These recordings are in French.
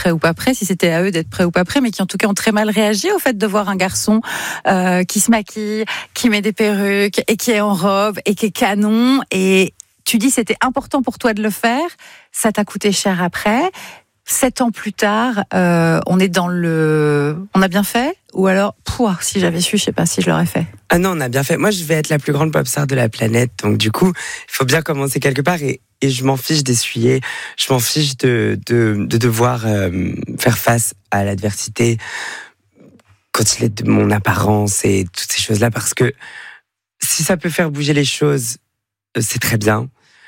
prêts ou pas prêts, si c'était à eux d'être prêts ou pas prêts, mais qui en tout cas ont très mal réagi au fait de voir un garçon qui se maquille, qui met des perruques et qui est en robe et qui est canon. Et tu dis c'était important pour toi de le faire, ça t'a coûté cher après. 7 ans plus tard, on est dans le... On a bien fait ? Ou alors, si j'avais su, je sais pas si je l'aurais fait. Ah non, on a bien fait. Moi, je vais être la plus grande pop star de la planète. Donc du coup, il faut bien commencer quelque part. Et je m'en fiche d'essuyer. Je m'en fiche de devoir faire face à l'adversité quand il est de mon apparence et toutes ces choses-là. Parce que si ça peut faire bouger les choses, c'est très bien.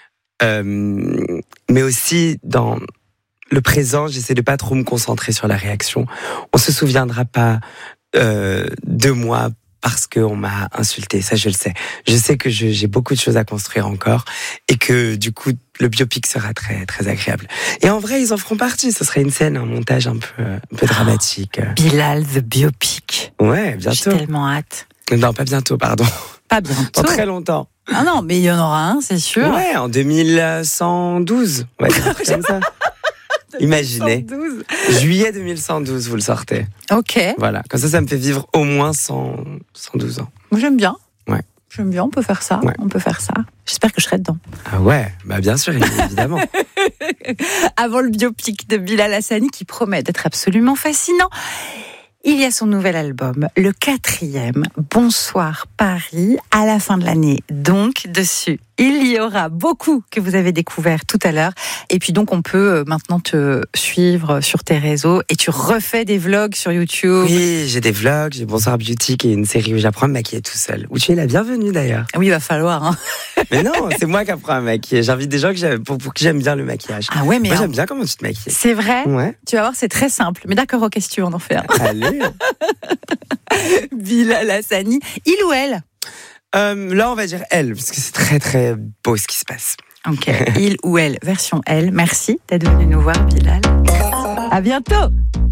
Mais aussi, dans le présent, j'essaie de pas trop me concentrer sur la réaction. On se souviendra pas de moi parce qu'on m'a insulté, ça je le sais. Je sais que j'ai beaucoup de choses à construire encore et que du coup le biopic sera très très agréable. Et en vrai, ils en feront partie. Ce serait une scène, un montage un peu dramatique. Bilal the biopic. Ouais, bientôt. J'ai tellement hâte. Non, pas bientôt, pardon. Pas bientôt. Dans très longtemps. Ah non, mais il y en aura un, c'est sûr. Ouais, en 2112. Ouais, comme ça. Imaginez. 112. Juillet 2112, vous le sortez. Ok. Voilà, comme ça me fait vivre au moins 112 ans. Moi, j'aime bien. Ouais. J'aime bien, on peut faire ça. Ouais. On peut faire ça. J'espère que je serai dedans. Ah ouais, bah bien sûr, évidemment. Avant le biopic de Bilal Hassani qui promet d'être absolument fascinant, il y a son nouvel album, le 4e, Bonsoir Paris, à la fin de l'année. Donc, dessus, il y aura beaucoup que vous avez découvert tout à l'heure. Et puis donc, on peut maintenant te suivre sur tes réseaux et tu refais des vlogs sur YouTube. Oui, j'ai des vlogs, j'ai Bonsoir Beauty qui est une série où j'apprends à me maquiller tout seul. Où tu es la bienvenue d'ailleurs. Oui, il va falloir. Hein. Mais non, c'est moi qui apprends à me maquiller. J'invite des gens pour qui j'aime bien le maquillage. Ah ouais, mais moi j'aime bien comment tu te maquilles. C'est vrai. Ouais. Tu vas voir, c'est très simple. Mais d'accord, ok, si tu veux, on en fait un. Allez. Bilal Hassani, il ou elle? Là, on va dire elle, parce que c'est très très beau ce qui se passe. Ok, il ou elle, version elle. Merci d'être venu nous voir, Bilal. À bientôt.